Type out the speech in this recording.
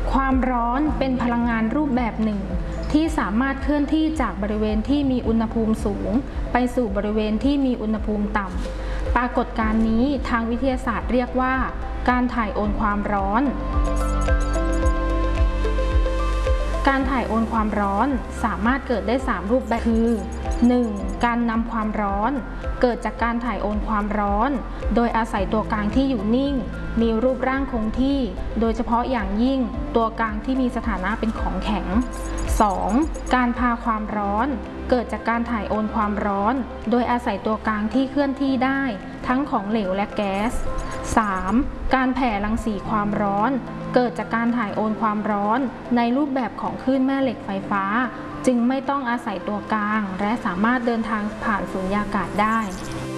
ความร้อนเป็นพลังงานรูปแบบหนึ่งที่สามารถเคลื่อนที่จากบริเวณที่มีอุณหภูมิสูงไปสู่บริเวณที่มีอุณหภูมิต่ำปรากฏการณ์นี้ทางวิทยาศาสตร์เรียกว่าการถ่ายโอนความร้อนการถ่ายโอนความร้อนสามารถเกิดได้3รูปแบบคือ 1. การนำความร้อนเกิดจากการถ่ายโอนความร้อนโดยอาศัยตัวกลางที่อยู่นิ่งมีรูปร่างคงที่โดยเฉพาะอย่างยิ่งตัวกลางที่มีสถานะเป็นของแข็ง 2. การพาความร้อนเกิดจากการถ่ายโอนความร้อนโดยอาศัยตัวกลางที่เคลื่อนที่ได้ทั้งของเหลวและแก๊ส 3. การแผ่รังสีความร้อนเกิดจากการถ่ายโอนความร้อนในรูปแบบของคลื่นแม่เหล็กไฟฟ้าจึงไม่ต้องอาศัยตัวกลางและสามารถเดินทางผ่านสุญญากาศได้